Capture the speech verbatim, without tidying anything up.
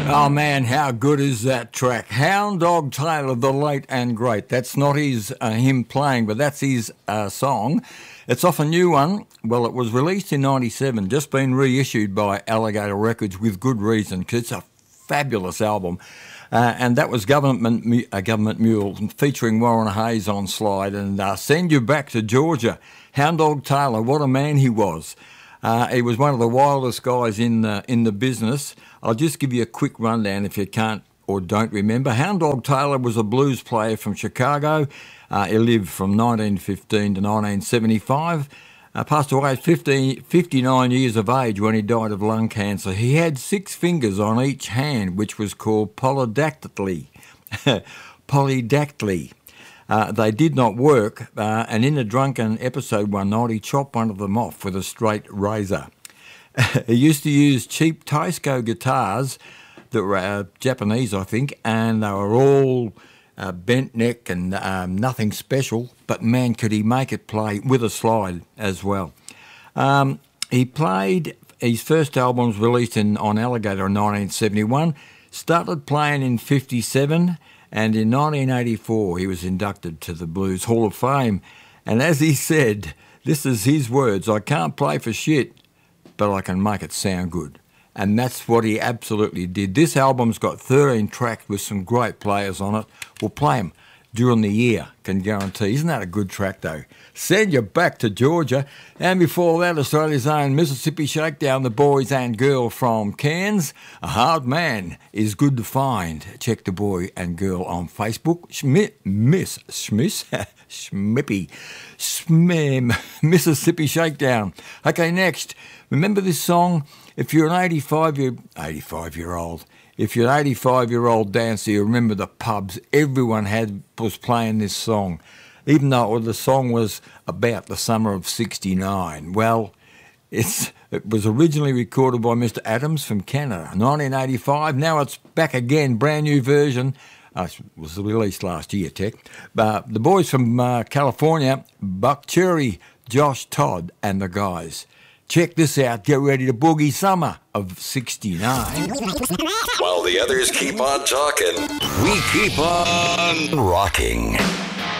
Oh man, how good is that track? Hound Dog Taylor, the late and great. That's not his uh, him playing, but that's his uh, song. It's off a new one. Well, it was released in ninety-seven, just been reissued by Alligator Records with good reason, because it's a fabulous album. Uh, and that was Government uh, Government Mule featuring Warren Hayes on slide, and uh, Send You Back to Georgia. Hound Dog Taylor, what a man he was. Uh, he was one of the wildest guys in the, in the business. I'll just give you a quick rundown if you can't or don't remember. Hound Dog Taylor was a blues player from Chicago. Uh, he lived from nineteen fifteen to nineteen seventy-five. Uh, passed away at fifty, fifty-nine years of age when he died of lung cancer. He had six fingers on each hand, which was called polydactyly. polydactyly. Uh, they did not work, uh, and in a drunken episode one night, he chopped one of them off with a straight razor. He used to use cheap Taisco guitars that were uh, Japanese, I think, and they were all uh, bent neck and um, nothing special, but man, could he make it play with a slide as well. Um, he played, his first album was released in, on Alligator in nineteen seventy-one, started playing in fifty-seven, and in nineteen eighty-four he was inducted to the Blues Hall of Fame. And as he said, this is his words, "I can't play for shit, but I can make it sound good." And that's what he absolutely did. This album's got thirteen tracks with some great players on it. We'll play them during the year, can guarantee. Isn't that a good track, though? Send You Back to Georgia. And before that, Australia's own Mississippi Shakedown, the boys and girl from Cairns. A hard man is good to find. Check the boy and girl on Facebook. Schmi- Miss Schmiss, Schmippy, Smim, Mississippi Shakedown. Okay, next. Remember this song? If you're an eighty-five year, eighty-five year old, if you're an eighty-five year old dancer, you remember the pubs. Everyone had was playing this song, even though the song was about the summer of sixty-nine. Well, it's it was originally recorded by Mister Adams from Canada, nineteen eighty-five. Now it's back again, brand new version. Uh, it was released last year, Tech. Uh, the boys from uh, California, Buck Cherry, Josh Todd, and the guys. Check this out. Get ready to boogie summer of sixty-nine. While the others keep on talking, we keep on rocking.